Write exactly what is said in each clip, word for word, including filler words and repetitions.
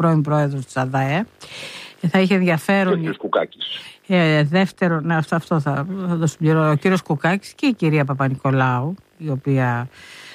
πρώην πρόεδρος της ΑΔΑΕ. Θα είχε ενδιαφέρον. Και ο κύριος Κουκάκης. Ε, δεύτερο, ναι, αυτό, αυτό θα, θα το συμπληρώσω. Ο κύριος Κουκάκης και η κυρία Παπα-Νικολάου, η οποία,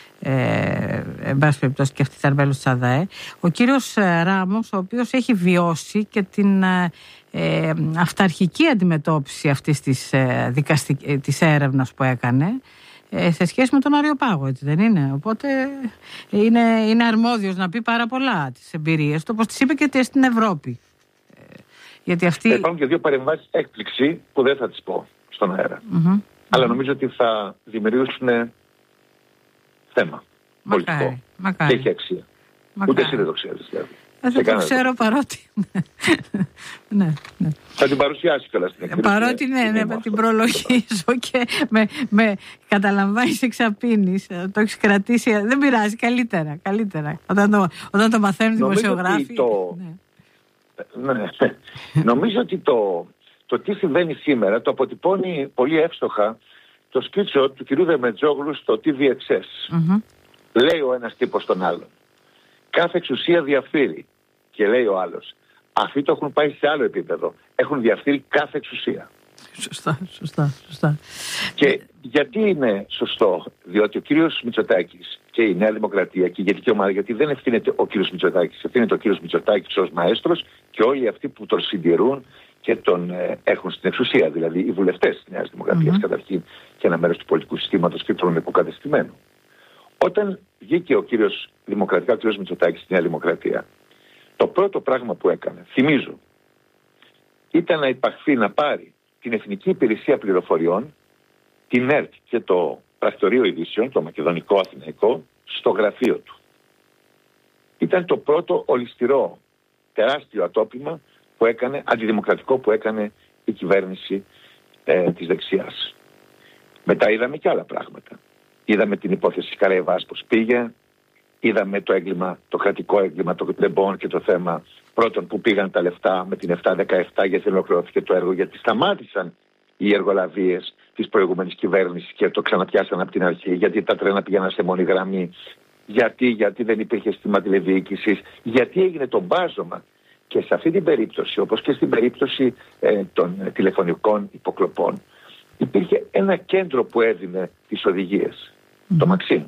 ε, εν πάση περιπτώσει, και αυτή ήταν μέλος της ΑΔΑΕ. Ο κύριος Ράμος, ο οποίος έχει βιώσει και την ε, αυταρχική αντιμετώπιση αυτής της, ε, δικαστικ... της έρευνας που έκανε, σε σχέση με τον Αριοπάγο, έτσι δεν είναι? Οπότε είναι, είναι αρμόδιος να πει πάρα πολλά τις εμπειρίες του, όπως τις είπε και στην Ευρώπη. Γιατί αυτή... Υπάρχουν και δύο παρεμβάσεις έκπληξη που δεν θα τις πω στον αέρα. Mm-hmm. Αλλά νομίζω ότι θα δημιουργήσουν θέμα πολιτικό. Μακάρι. Και έχει αξία. Μακάρι. Ούτε εσύ δεν το ξέρεις δηλαδή. Ε, δεν το ξέρω παρότι. ναι, ναι. Θα την παρουσιάσει κιόλας στην εκδήλωση. Παρότι ναι, ναι, ναι, την προλογίζω και με, με καταλαμβάνεις εξαπίνεις. Το έχεις κρατήσει. Δεν πειράζει, καλύτερα. καλύτερα. Όταν, το, όταν το μαθαίνουν οι δημοσιογράφοι. Το... Ναι. Ναι. Νομίζω ότι το, το τι συμβαίνει σήμερα το αποτυπώνει πολύ εύστοχα το σκίτσο του κυρίου Δεμετζόγλου στο τι βι εξ ες. Mm-hmm. Λέει ο ένας τύπος τον άλλον. Κάθε εξουσία διαφθείρει. Και λέει ο άλλος. Αυτοί το έχουν πάει σε άλλο επίπεδο. Έχουν διαφθείρει κάθε εξουσία. Σωστά, σωστά, σωστά. Και γιατί είναι σωστό? Διότι ο κύριος Μητσοτάκης και η Νέα Δημοκρατία και η ηγετική ομάδα, γιατί δεν ευθύνεται ο κύριος Μητσοτάκης, ευθύνεται ο κύριος Μητσοτάκης ως μαέστρος και όλοι αυτοί που τον συντηρούν και τον ε, έχουν στην εξουσία, δηλαδή οι βουλευτές της Νέας Δημοκρατίας mm-hmm. καταρχήν και ένα μέρος του πολιτικού συστήματος και του υποκατεστημένου. Όταν βγήκε ο κύριος Δημοκρατικά, ο κύριος Μητσοτάκης στη Νέα Δημοκρατία, το πρώτο πράγμα που έκανε, θυμίζω, ήταν να υπαχθεί, να πάρει την Εθνική Υπηρεσία Πληροφοριών, την ΕΡΤ και το Πρακτορείο Ειδήσεων, το Μακεδονικό Αθηναϊκό, στο γραφείο του. Ήταν το πρώτο ολισθηρό τεράστιο ατόπιμα που έκανε, αντιδημοκρατικό που έκανε η κυβέρνηση ε, της δεξιάς. Μετά είδαμε και άλλα πράγματα. Είδαμε την υπόθεση Καραϊβάς πως πήγε, είδαμε το έγκλημα, το κρατικό έγκλημα των Τεμπών και το θέμα πρώτον που πήγαν τα λεφτά με την επτά δεκαεπτά γιατί ολοκληρώθηκε το έργο, γιατί σταμάτησαν οι εργολαβίες της προηγούμενης κυβέρνησης και το ξαναπιάσαν από την αρχή, γιατί τα τρένα πήγαιναν σε μόνη γραμμή, γιατί, γιατί δεν υπήρχε σύστημα τηλεδιοίκησης, γιατί έγινε το μπάζωμα. Και σε αυτή την περίπτωση, όπως και στην περίπτωση ε, των ε, τηλεφωνικών υποκλοπών, υπήρχε ένα κέντρο που έδινε τις οδηγίες, mm-hmm. το Μαξίμ.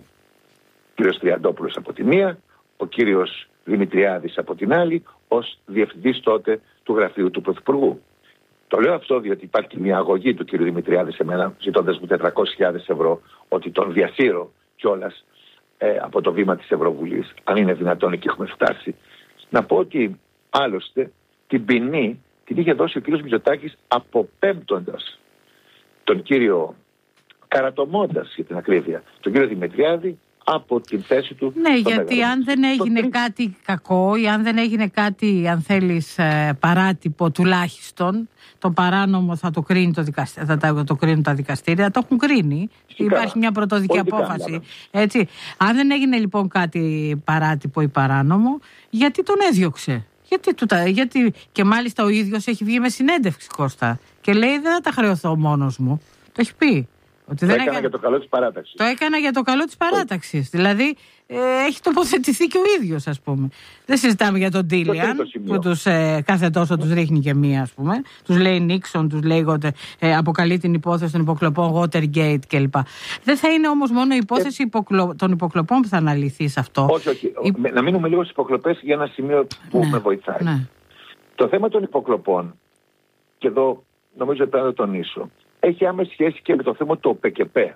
Ο κύριος Τριαντόπουλος από τη μία, ο κύριος Δημητριάδης από την άλλη, ως διευθυντής τότε του γραφείου του Πρωθυπουργού. Το λέω αυτό διότι υπάρχει μια αγωγή του κύριου Δημητριάδη σε μένα, ζητώντας μου τετρακόσιες χιλιάδες ευρώ, ότι τον διασύρω κιόλας ε, από το βήμα της Ευρωβουλής, αν είναι δυνατόν, εκεί έχουμε φτάσει. Να πω ότι άλλωστε την ποινή την είχε δώσει ο κύριος Μητσοτάκης αποπέμπτοντας τον κύριο, καρατομώντας για την ακρίβεια, τον κύριο Δημητριάδη από την θέση του. Ναι, γιατί μεγάλο. αν δεν έγινε το... κάτι κακό ή αν δεν έγινε κάτι, αν θέλεις, παράτυπο τουλάχιστον, το παράνομο θα το, κρίνει το, δικαστή, θα το κρίνουν τα δικαστήρια, το έχουν κρίνει. Φυσικά. Υπάρχει μια πρωτοδική απόφαση. Έτσι. Αν δεν έγινε λοιπόν κάτι παράτυπο ή παράνομο, γιατί τον έδιωξε? Γιατί, γιατί... Και μάλιστα ο ίδιος έχει βγει με συνέντευξη, Κώστα, και λέει δεν θα τα χρεωθώ μόνος μου. Το έχει πει. Ότι το δεν έκανα έκανα... για το καλό της παράταξης. Το έκανα για το καλό της παράταξης. Δηλαδή ε, έχει τοποθετηθεί και ο ίδιος, ας πούμε. Δεν συζητάμε για τον Τίλιαν που τους, ε, κάθε τόσο τους ρίχνει και μία, ας πούμε. Τους λέει Νίξον, τους λέει ε, αποκαλεί την υπόθεση των υποκλοπών Watergate κλπ. Δεν θα είναι όμως μόνο η υπόθεση ε... υποκλο... των υποκλοπών που θα αναλυθεί σε αυτό. Όχι, όχι. Η... Να μείνουμε λίγο στις υποκλοπές για ένα σημείο που ναι, με βοηθάει. Ναι. Το θέμα των υποκλοπών, και εδώ νομίζω πρέπει να το τονίσω, έχει άμεση σχέση και με το θέμα του ΟΠΕΚΕΠΕ.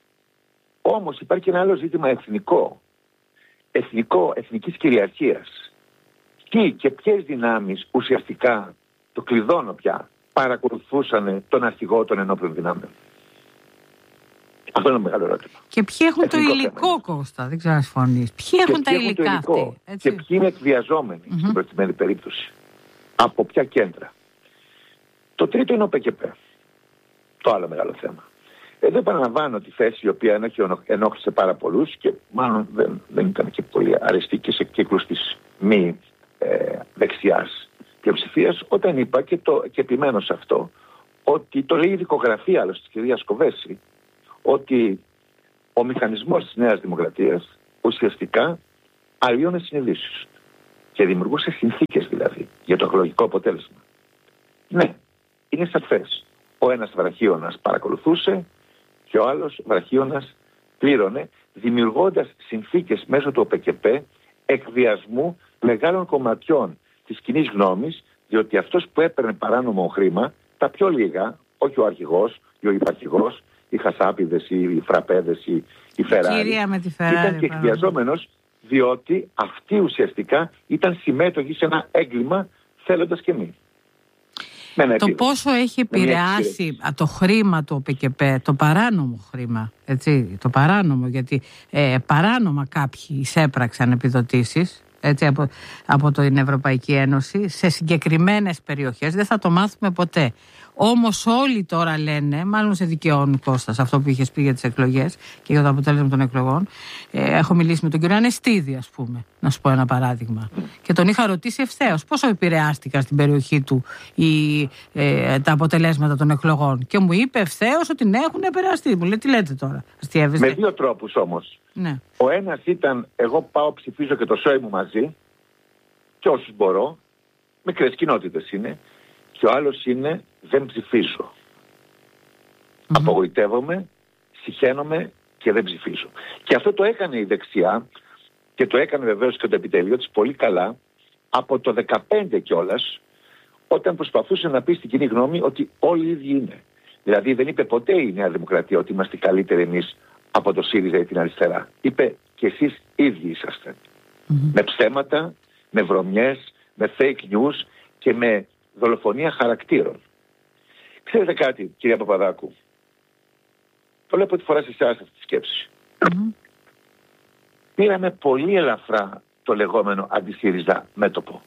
Όμως υπάρχει ένα άλλο ζήτημα εθνικό. Εθνικό, εθνικής κυριαρχίας. Τι και ποιες δυνάμεις ουσιαστικά, το κλειδώνω πια, παρακολουθούσαν τον αρχηγό των ενόπλων δυνάμεων. Αυτό είναι ένα μεγάλο ερώτημα. Και ποιοι έχουν εθνικό το υλικό, θέμα. Κώστα, δεν ξέρω να συμφωνείς. Ποιοι έχουν τα υλικά αυτοί. Και ποιοι είναι εκβιαζόμενοι mm-hmm. στην προκειμένη περίπτωση. Από ποια κέντρα. Το τρίτο είναι ο ΟΠΕΚΕΠΕ. Το άλλο μεγάλο θέμα. Εδώ επαναλαμβάνω τη θέση η οποία ενόχλησε πάρα πολλούς και μάλλον δεν, δεν ήταν και πολύ αρεστή και σε κύκλους της μη ε, δεξιάς πλειοψηφίας, όταν είπα και, το, και επιμένω σε αυτό, ότι το λέει η δικογραφία άλλως της κυρίας Κοβέση, ότι ο μηχανισμός της Νέας Δημοκρατίας ουσιαστικά αλλοιώνει συνειδήσεις. και δημιουργούσε συνθήκες δηλαδή για το εκλογικό αποτέλεσμα. Ναι, είναι σαφές. Ο ένας βραχίωνας παρακολουθούσε και ο άλλος βραχίωνας πλήρωνε, δημιουργώντας συνθήκες μέσω του ΟΠΚΠ εκβιασμού μεγάλων κομματιών της κοινής γνώμης, διότι αυτός που έπαιρνε παράνομο χρήμα, τα πιο λίγα, όχι ο αρχηγός ή ο υπαρχηγός, οι χασάπιδες ή οι φραπέδες ή οι Φεράρι, ήταν και εκβιαζόμενος, διότι αυτοί ουσιαστικά ήταν συμμέτοχοι σε ένα έγκλημα θέλοντας και μη. Το πόσο έχει επηρεάσει το χρήμα του ΟΠΚΠ, το παράνομο χρήμα, έτσι, το παράνομο, γιατί ε, παράνομα κάποιοι εισέπραξαν επιδοτήσεις, έτσι, από, από την Ευρωπαϊκή Ένωση σε συγκεκριμένες περιοχές, δεν θα το μάθουμε ποτέ. Όμως όλοι τώρα λένε, μάλλον σε δικαιώνει Κώστας αυτό που είχες πει για τις εκλογές και για το αποτέλεσμα των εκλογών. Ε, έχω μιλήσει με τον κύριο Ανεστίδη, ας πούμε, να σου πω ένα παράδειγμα. Και τον είχα ρωτήσει ευθέως πόσο επηρεάστηκαν στην περιοχή του οι, ε, τα αποτελέσματα των εκλογών. Και μου είπε ευθέως ότι ναι, έχουν επηρεαστεί. Μου λέει, τι λέτε τώρα, αστιεύεστε? Με δύο τρόπους όμως. Ναι. Ο ένας ήταν, εγώ πάω ψηφίζω και το σόι μου μαζί, και όσους μπορώ, μικρές κοινότητες είναι. Και ο άλλος είναι, δεν ψηφίζω. Mm-hmm. Απογοητεύομαι, συχαίνομαι και δεν ψηφίζω. Και αυτό το έκανε η δεξιά και το έκανε βεβαίως και το επιτελείο της πολύ καλά από το δεκαπέντε κιόλας, όταν προσπαθούσε να πει στην κοινή γνώμη ότι όλοι οι ίδιοι είναι. Δηλαδή δεν είπε ποτέ η Νέα Δημοκρατία ότι είμαστε καλύτεροι εμείς από το ΣΥΡΙΖΑ ή την αριστερά. Είπε και εσείς ίδιοι είσαστε. Mm-hmm. Με ψέματα, με βρωμιές, με fake news και με δολοφονία χαρακτήρων. Ξέρετε κάτι, κυρία Παπαδάκου? Το λέω πρώτη φορά σε εσάς αυτή τη σκέψη. Mm-hmm. Πήραμε πολύ ελαφρά το λεγόμενο αντισύριζα μέτωπο.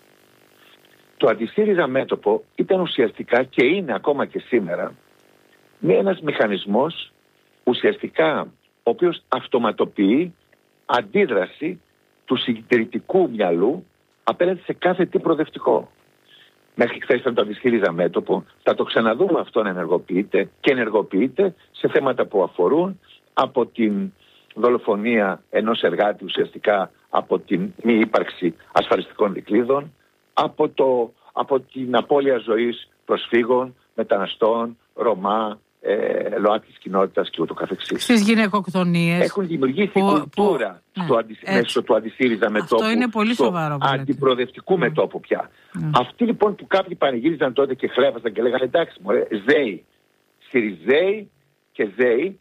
Το αντισύριζα μέτωπο ήταν ουσιαστικά και είναι ακόμα και σήμερα με ένας μηχανισμός ουσιαστικά ο οποίος αυτοματοποιεί αντίδραση του συντηρητικού μυαλού απέναντι σε κάθε τι προοδευτικό. Μέχρι χθες ήταν το αντισύριζα μέτωπο, θα το ξαναδούμε αυτό να ενεργοποιείται και ενεργοποιείται σε θέματα που αφορούν από την δολοφονία ενός εργάτη ουσιαστικά, από την μη ύπαρξη ασφαλιστικών δικλείδων, από, το, από την απώλεια ζωής προσφύγων, μεταναστών, Ρωμά, ε, ΛΟΑΤΚΙς κοινότητας και ούτω καθεξής. Στις γυναικοκτονίες. Έχουν δημιουργήσει που, κουλτούρα που, στο αντι, ναι, μέσω του αντισύριζα μετώπου. Αυτό είναι πολύ σοβαρό. Αντιπροοδευτικού mm. μετώπου πια. Mm. Αυτοί λοιπόν που κάποιοι πανηγύριζαν τότε και χλέβαζαν και λέγανε εντάξει μωρέ, ΖΕΙ, ΣΥΡΙΖΕΙ και ΖΕΙ,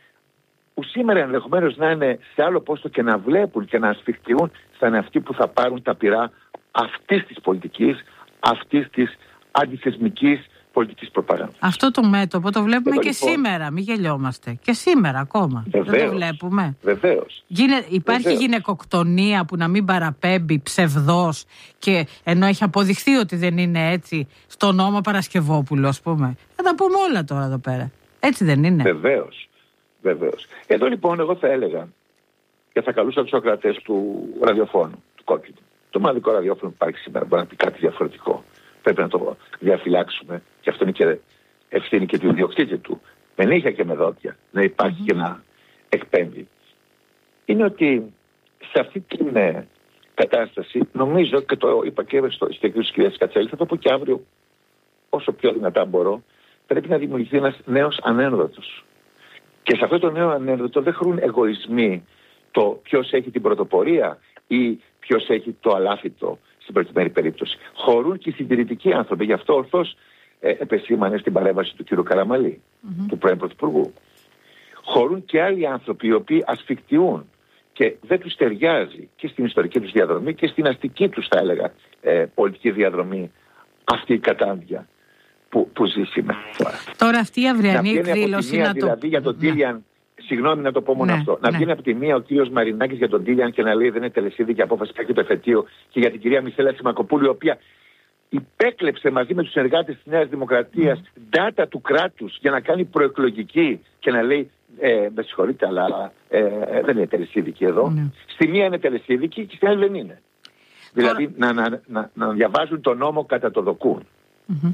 που σήμερα ενδεχομένως να είναι σε άλλο πόστο και να βλέπουν και να ασφιχτιούν, θα είναι αυτοί που θα πάρουν τα πυρά αυτής της πολιτικής, αυτής της αντιθεσμικής πολιτικής προπαγάνδας. Αυτό το μέτωπο το βλέπουμε και λοιπόν σήμερα, μην γελιόμαστε. Και σήμερα ακόμα. Βεβαίως, δεν το βλέπουμε. Βεβαίως. Γίνε, υπάρχει βεβαίως γυναικοκτονία που να μην παραπέμπει ψευδός, και ενώ έχει αποδειχθεί ότι δεν είναι έτσι, στο νόμο Παρασκευόπουλο, ας πούμε. Θα τα πούμε όλα τώρα εδώ πέρα. Έτσι δεν είναι? Βεβαίως. Βεβαίως. Εδώ λοιπόν εγώ θα έλεγα και θα καλούσα τους ακροατές του ραδιοφώνου, του κόκκινου. Το μοναδικό ραδιόφωνο που υπάρχει σήμερα μπορεί να πει κάτι διαφορετικό. Πρέπει να το διαφυλάξουμε, και αυτό είναι και ευθύνη και του ιδιοκτήτη του, με νύχια και με δόντια, να υπάρχει mm-hmm. και να εκπέμπει. Είναι ότι σε αυτή την ε, κατάσταση, νομίζω, και το είπα και στο στεκρίο της κυρίας Κατσέλη, θα το πω και αύριο όσο πιο δυνατά μπορώ, πρέπει να δημιουργηθεί ένας νέος ανένδοτος. Και σε αυτό το νέο ανένδοτο δεν χρούν εγωισμοί το ποιος έχει την πρωτοπορία ή ποιος έχει το αλάφητο στην προκειμένη περίπτωση. Χωρούν και οι συντηρητικοί άνθρωποι. Γι' αυτό ορθώς ε, επεσήμανε στην παρέμβαση του κ. Καραμαλή, mm-hmm. του πρώην Πρωθυπουργού. Χωρούν και άλλοι άνθρωποι οι οποίοι ασφικτιούν και δεν τους ταιριάζει και στην ιστορική τους διαδρομή και στην αστική τους, θα έλεγα, ε, πολιτική διαδρομή αυτή η κατάντια που, που ζει σήμερα. Τώρα αυτή η αυριανή εκδήλωση να το... Δηλαδή για τον Τίλιαν, ναι. Συγγνώμη να το πω μόνο ναι, αυτό. Να ναι. βγαίνει από τη μία ο κύριος Μαρινάκης για τον Τίλιαν και να λέει δεν είναι τελεσίδικη απόφαση και το εφετείο, και για την κυρία Μισέλα Τσιμακοπούλου, η οποία υπέκλεψε μαζί με τους εργάτες της Νέας Δημοκρατίας data mm. του κράτους για να κάνει προεκλογική και να λέει ε, με συγχωρείτε, αλλά ε, ε, δεν είναι τελεσίδικη εδώ. Mm. Στη μία είναι τελεσίδικη και στην άλλη δεν είναι. Δηλαδή να, να, να, να διαβάζουν τον νόμο κατά το δοκούν. Mm-hmm.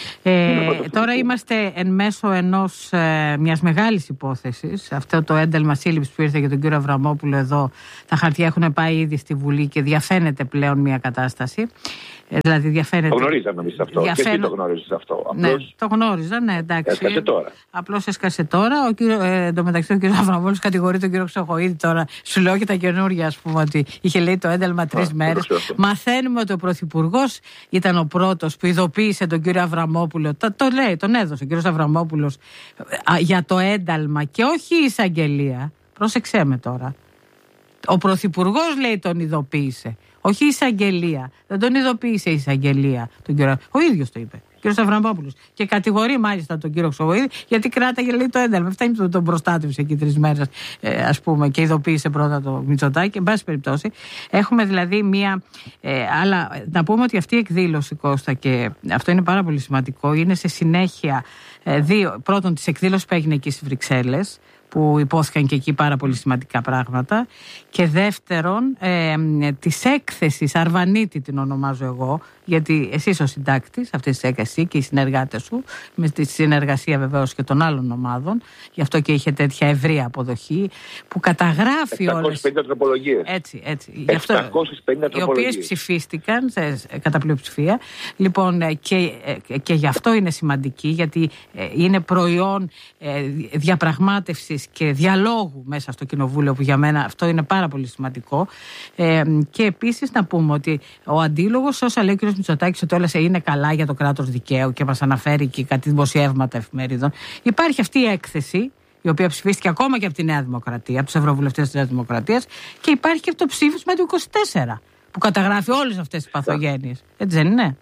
Ε, τώρα είμαστε εν μέσω ενός, ε, μιας μεγάλης υπόθεσης. Αυτό το ένταλμα σύλληψης που ήρθε για τον κύριο Αβραμόπουλο εδώ, τα χαρτιά έχουν πάει ήδη στη Βουλή και διαφαίνεται πλέον μια κατάσταση. Ε, δηλαδή διαφαίνεται... Το γνωρίζαμε εμείς αυτό. Διαφαίνε... Και εσύ το γνώριζες αυτό. Απλώς... Ναι, το γνώριζα, ναι, εντάξει. Έσκασε τώρα. Απλώς έσκασε τώρα. Ο κύριο, ε, εντωμεταξύ ο κύριος Αβραμόπουλος κατηγορεί τον κύριο Χρυσοχοΐδη τώρα. Σου λέω και τα καινούργια, ας πούμε, ότι είχε λέει το ένταλμα τρεις μέρες. Μαθαίνουμε ότι ο Πρωθυπουργός ήταν ο πρώτος που ειδοποίησε τον κύριο Αβραμόπουλο. Το, το λέει, τον έδωσε ο κύριος Αβραμόπουλος για το ένταλμα και όχι η εισαγγελία. Πρόσεξέ με τώρα. Ο Πρωθυπουργός λέει τον ειδοποίησε. Όχι η εισαγγελία. Δεν τον ειδοποίησε η εισαγγελία. Τον κύριο... Ο ίδιος το είπε. Ο κύριος Αβραμόπουλος. Και κατηγορεί μάλιστα τον κύριο Χρυσοχοΐδη γιατί κράταγε λέει το ένταλμα. Φτάνει που τον προστάτευσε εκεί τρεις μέρες, ε, ας πούμε, και ειδοποίησε πρώτα το Μητσοτάκη. Εν πάση περιπτώσει, έχουμε δηλαδή μία. Ε, αλλά να πούμε ότι αυτή η εκδήλωση, Κώστα, και αυτό είναι πάρα πολύ σημαντικό, είναι σε συνέχεια ε, δύο. Πρώτον, της εκδήλωσης που έγινε εκεί στις Βρυξέλλες, που υπόθηκαν και εκεί πάρα πολύ σημαντικά πράγματα, και δεύτερον ε, της έκθεσης Αρβανίτη, την ονομάζω εγώ, γιατί εσύ είσαι ο συντάκτης αυτής της έκθεσης και οι συνεργάτες σου, με τη συνεργασία βεβαίως και των άλλων ομάδων, γι' αυτό και είχε τέτοια ευρεία αποδοχή, που καταγράφει όλες... εξακόσιες πενήντα τροπολογίες. Έτσι, έτσι. εξακόσιες πενήντα οι οποίες ψηφίστηκαν σε, κατά πλειοψηφία. Λοιπόν, και, και γι' αυτό είναι σημαντική, γιατί είναι προϊόν διαπραγμάτευσης και διαλόγου μέσα στο Κοινοβούλιο, που για μένα αυτό είναι πάρα πολύ σημαντικό. Ε, και επίσης να πούμε ότι ο αντίλογος, όσα λέει ο κ. Μητσοτάκης, ότι όλα είναι καλά για το κράτος δικαίου και μας αναφέρει και κάτι δημοσιεύματα εφημερίδων, υπάρχει αυτή η έκθεση, η οποία ψηφίστηκε ακόμα και από τη Νέα Δημοκρατία, από τους ευρωβουλευτές της Νέας Δημοκρατίας, και υπάρχει και το ψήφισμα του είκοσι τέσσερα που καταγράφει όλες αυτές τις παθογένειες. Έτσι δεν είναι?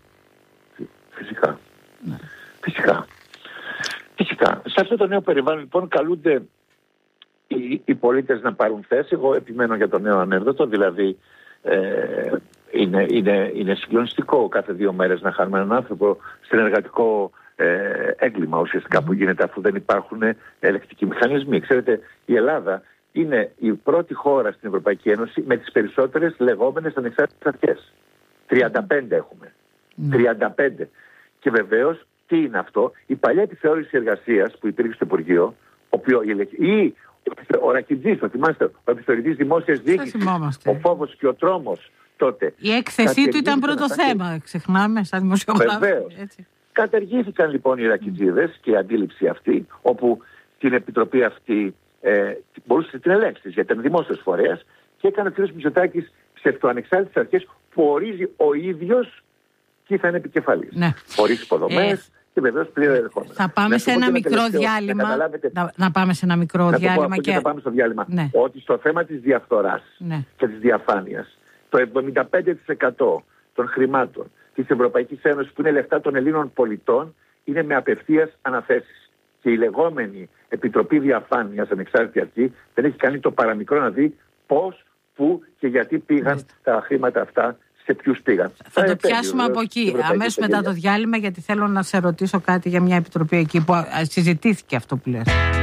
Φυσικά. Ναι. Φυσικά. Φυσικά. Σε αυτό το νέο περιβάλλον λοιπόν καλούνται οι, οι πολίτες να πάρουν θέση. Εγώ επιμένω για το νέο ανέρδοτο, δηλαδή ε, είναι, είναι, είναι συγκλονιστικό κάθε δύο μέρες να χάνουμε έναν άνθρωπο στην εργατικό ε, έγκλημα ουσιαστικά που γίνεται αφού δεν υπάρχουν ελεκτικοί μηχανισμοί. Ξέρετε, η Ελλάδα είναι η πρώτη χώρα στην Ευρωπαϊκή Ένωση με τις περισσότερες λεγόμενες ανεξάρτητες αρχές. τριάντα πέντε έχουμε. Mm. τριάντα πέντε. Και βεβαίως, τι είναι αυτό? Η παλιά επιθεώρηση εργασίας που υπήρχε στο Υπουργείο, οποίο, ή ο Ρακιτζής, το θυμάστε, ο επιθεωρητής δημόσιας διοίκησης, ο φόβος και ο τρόμος τότε. Η έκθεσή του ήταν πρώτο θέμα, ξεχνάμε, σαν δημοσιογράφο. Βεβαίως. Καταργήθηκαν λοιπόν οι Ρακιτζίδες και η αντίληψη αυτή, όπου την επιτροπή αυτή ε, μπορούσε να την ελέγξει, γιατί ήταν δημόσιος φορέας, και έκανε ο κ. Μητσοτάκης ψευτοανεξάρτητες αρχές που ορίζει ο ίδιος και θα είναι επικεφαλής. Ναι. Χωρίς υποδομές. Ε, και βεβαίως πλήρω ερχόμενα. Θα πάμε να σε ένα μικρό τελευταίο, διάλειμμα. Να, να, να πάμε σε ένα μικρό να διάλειμμα. Και... και θα πάμε στο διάλειμμα. Ναι. Ότι στο θέμα της διαφθοράς, ναι, και της διαφάνειας, το εβδομήντα πέντε τοις εκατό των χρημάτων της Ευρωπαϊκής Ένωσης, που είναι λεφτά των Ελλήνων πολιτών, είναι με απευθείας αναθέσεις. Και η λεγόμενη Επιτροπή Διαφάνειας, ανεξάρτητη αρχή, δεν έχει κάνει το παραμικρό να δει πώς, πού και γιατί πήγαν Μάλιστα. τα χρήματα αυτά, σε ποιους πήγαν. Θα, θα το πιάσουμε από εκεί, αμέσως μετά το διάλειμμα, γιατί θέλω να σε ρωτήσω κάτι για μια επιτροπή εκεί που συζητήθηκε αυτό που λες.